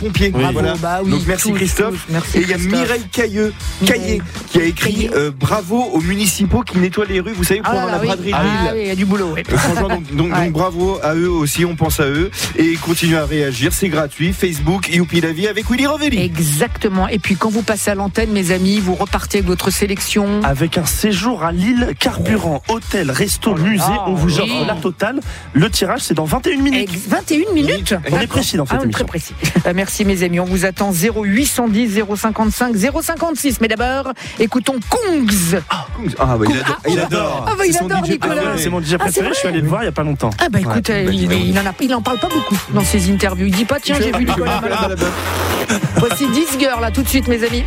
pompiers. Oui. Voilà. Bah oui, Donc merci tous, Christophe. merci Et il y a Christophe. Mireille Caillé qui a écrit bravo aux municipaux qui nettoient les rues. Vous savez, pendant la braderie de Lille. Il y a du boulot. Ouais. Franchement, donc bravo à eux aussi, on pense à eux. Et continuez à réagir, c'est gratuit. Facebook, Youpi la vie avec Willy Rovelli. Exactement. Et puis quand vous passez à l'antenne, mes amis, vous repartez avec votre sélection. Avec un séjour à Lille, carburant, hôtel, resto, musée, on vous offre la totale. Le tirage, c'est dans 21 minutes. 21 minutes. On est précis dans cette émission. Très précis. Merci mes amis, on vous attend 0810 055 056. Mais d'abord, écoutons Kungs. Ah bah il adore. Ah bah il C'est son adore DJ Nicolas. préféré. C'est mon DJ préféré, je suis allé le voir il n'y a pas longtemps. Ah bah écoute, il en parle pas beaucoup dans ses interviews. Il dit pas tiens j'ai vu Nicolas. Voici 10 girls là tout de suite mes amis.